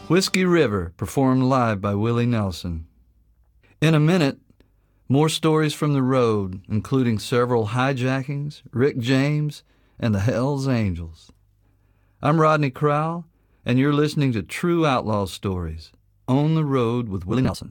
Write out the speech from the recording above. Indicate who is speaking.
Speaker 1: Whiskey River, performed live by Willie Nelson. In a minute, more stories from the road, including several hijackings, Rick James, and the Hells Angels. I'm Rodney Crowell, and you're listening to True Outlaw Stories, On the Road with Willie Nelson.